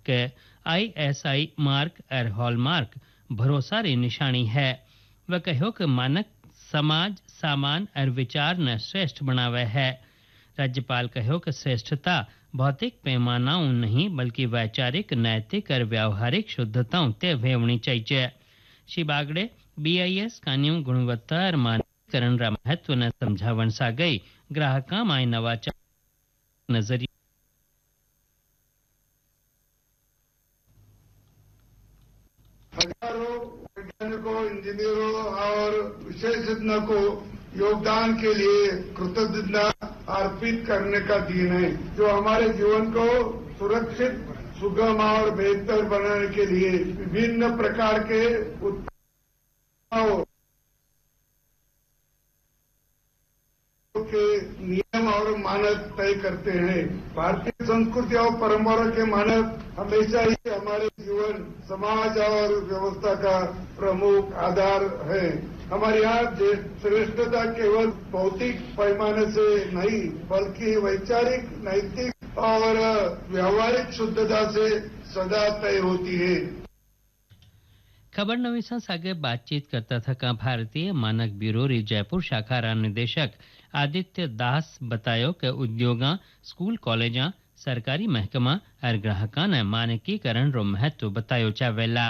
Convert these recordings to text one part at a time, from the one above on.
के ISI mark और hallmark भरोसा री निशानी है। वह कहो कि मानक समाज सामान और विचार ने श्रेष्ठ बनावे है। राज्यपाल कहो कि श्रेष्ठता भौतिक पैमानाओं नहीं बल्कि वैचारिक नैतिक और व्यावहारिक शुद्धताओं ते होनी चाहिए। श्री बागड़े BIS कान्यू गुणवत्ता और मानकीकरण रा महत्व ने समझावन सा गई ग्राहका माय नवाचार नजरिया हजारों वैज्ञानिकों इंजीनियरों और विशेषज्ञों को योगदान के लिए कृतज्ञता अर्पित करने का दिन है, जो हमारे जीवन को सुरक्षित सुगम और बेहतर बनाने के लिए विभिन्न प्रकार के उत्पादों के नियम और मानक तय करते हैं। भारतीय संस्कृति और परंपरा के मानक हमेशा ही हमारे जीवन समाज और व्यवस्था का प्रमुख आधार है। हमारे यहाँ श्रेष्ठता केवल भौतिक पैमाने से नहीं बल्कि वैचारिक नैतिक और व्यावहारिक शुद्धता से सदा तय होती है। खबर नवीसा सागे बातचीत करता था भारतीय मानक ब्यूरो री जयपुर शाखा रा निदेशक आदित्य दास बतायो कि उद्योगां स्कूल कॉलेजां सरकारी महकमा और ग्राहकां ने मानकीकरण रो महत्व बतायो चावेला।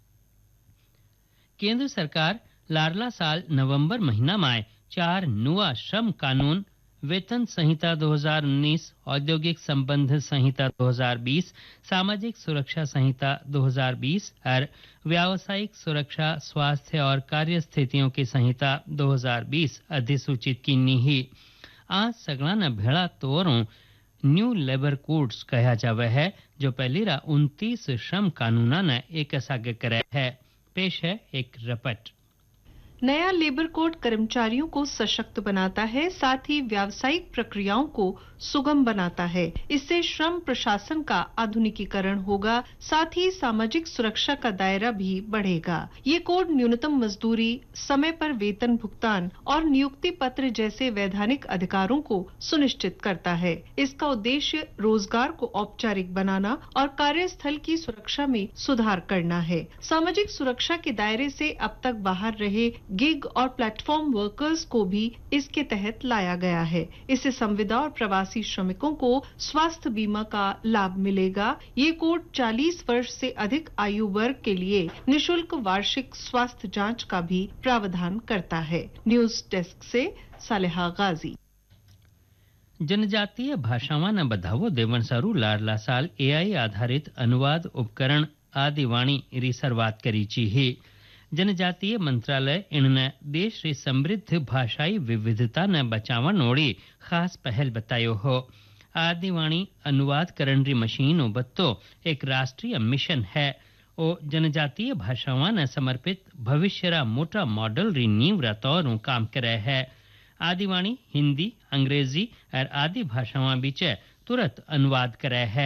केंद्र सरकार लारला साल नवंबर महीना में 4 नुआ श्रम कानून वेतन संहिता 2019, औद्योगिक संबंध संहिता 2020, सामाजिक सुरक्षा संहिता 2020 और व्यावसायिक सुरक्षा स्वास्थ्य और कार्य स्थितियों की संहिता 2020 अधिसूचित की ही। आज सगला न भेड़ा तोरों न्यू लेबर कोड्स कहा जावे है, जो पहली रा 29 श्रम कानूना ने एक सागे करे है। पेश है एक रपट। नया लेबर कोड कर्मचारियों को सशक्त बनाता है, साथ ही व्यावसायिक प्रक्रियाओं को सुगम बनाता है। इससे श्रम प्रशासन का आधुनिकीकरण होगा, साथ ही सामाजिक सुरक्षा का दायरा भी बढ़ेगा। ये कोड न्यूनतम मजदूरी, समय पर वेतन भुगतान और नियुक्ति पत्र जैसे वैधानिक अधिकारों को सुनिश्चित करता है। इसका उद्देश्य रोजगार को औपचारिक बनाना और कार्यस्थल की सुरक्षा में सुधार करना है। सामाजिक सुरक्षा के दायरे से अब तक बाहर रहे गिग और प्लेटफॉर्म वर्कर्स को भी इसके तहत लाया गया है। इससे संविदा और प्रवासी श्रमिकों को स्वास्थ्य बीमा का लाभ मिलेगा। ये कोड 40 वर्ष से अधिक आयु वर्ग के लिए निशुल्क वार्षिक स्वास्थ्य जांच का भी प्रावधान करता है। न्यूज डेस्क से सालेहा गाजी। जनजातीय भाषावां ने बढ़ावो देवन सारू लारला साल AI आधारित अनुवाद उपकरण आदिवाणी री शुरुआत करी ची ही। जनजातीय मंत्रालय इनने देश री समृद्ध भाषाई विविधता ने बचावन ओड़ी खास पहल बतायो हो। आदिवाणी अनुवाद करण री मशीन बत्तो एक राष्ट्रीय मिशन है। ओ जनजातीय भाषावां ने समर्पित भविष्य रा मोटा मॉडल री नींव रा तौर काम करे है। आदिवाणी हिंदी, अंग्रेजी और आदि भाषावां बीचे तुरंत अनुवाद करे है।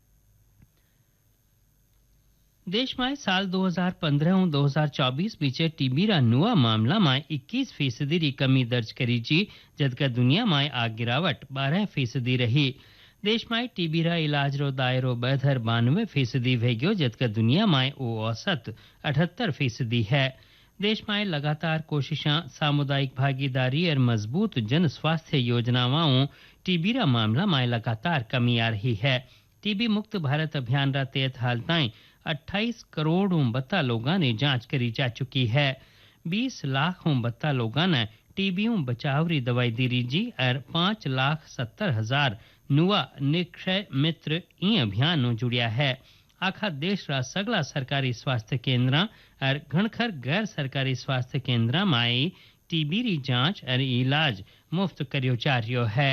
देश में साल 2015 और 2024 बीचे टीबी रा नुआ मामला में 21% री कमी दर्ज करी जी, जबकि दुनिया में आ गिरावट 12% रही। देश में टीबी रा इलाज रो दायरो बढ़कर 92% वे गयो, जबकि दुनिया में वो औसत 78% है। देश में लगातार कोशिशां, सामुदायिक भागीदारी और मजबूत जन स्वास्थ्य योजनाओं टीबी रा मामला में लगातार कमी आ रही है। टीबी मुक्त भारत अभियान रा तहत हाल ताईं 28 करोड़ बत्ता लोगों ने जांच करी जा चुकी है। 20 लाख बत्ता लोगों ने टीबी बचाव री दवाई दी री जी और 5,70,000 नुआ निक्षय मित्र ई अभियान जुड़िया है। आखा देश रा सगला सरकारी स्वास्थ्य केंद्र और घणखर गैर सरकारी स्वास्थ्य केंद्र में टीबी री जांच और इलाज मुफ्त करियो जा रियो है।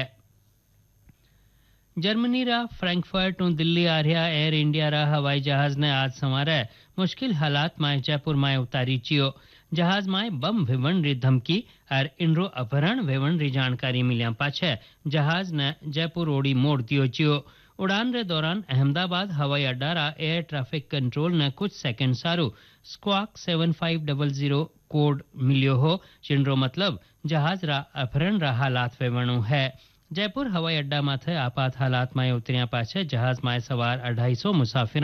जर्मनी रा फ्रैंकफर्ट और दिल्ली आ रहा एयर इंडिया रा हवाई जहाज ने आज सवारे मुश्किल हालात में जयपुर में उतारी चियो। जहाज में बम विवण री धमकी और इंड्रो अपहरण विवण री जानकारी मिलिया पाछे जहाज ने जयपुर ओडी मोड़ दियो चियो। उड़ान रे दौरान अहमदाबाद हवाई अड्डा रा एयर ट्रैफिक कंट्रोल ने कुछ सेकंड सारू स्क्वाक 7500 कोड मिलियो हो, जिनरो मतलब जहाज रा अपहरण रा हालात वेवणु है। जयपुर हवाई अड्डा माथे आपात हालात में उतरिया पाछे जहाज में सवार 250 मुसाफिर